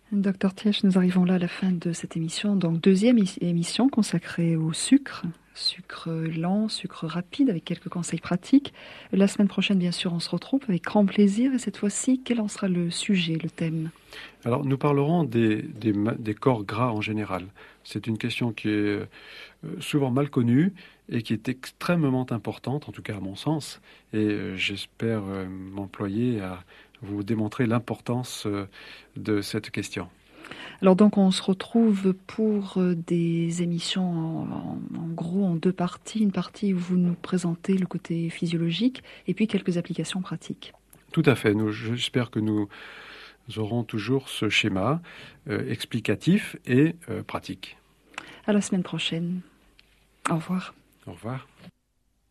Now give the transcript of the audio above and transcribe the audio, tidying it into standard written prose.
Docteur Tièche, nous arrivons là à la fin de cette émission, donc deuxième émission consacrée au sucre lent, sucre rapide, avec quelques conseils pratiques. La semaine prochaine, bien sûr, on se retrouve avec grand plaisir, et cette fois-ci, quel en sera le sujet, le thème? Alors, nous parlerons des corps gras en général. C'est une question qui est souvent mal connue et qui est extrêmement importante, en tout cas à mon sens, et j'espère m'employer à vous démontrer l'importance de cette question. Alors donc on se retrouve pour des émissions en gros en deux parties. Une partie où vous nous présentez le côté physiologique et puis quelques applications pratiques. Tout à fait. J'espère que nous aurons toujours ce schéma explicatif et pratique. À la semaine prochaine. Au revoir. Au revoir.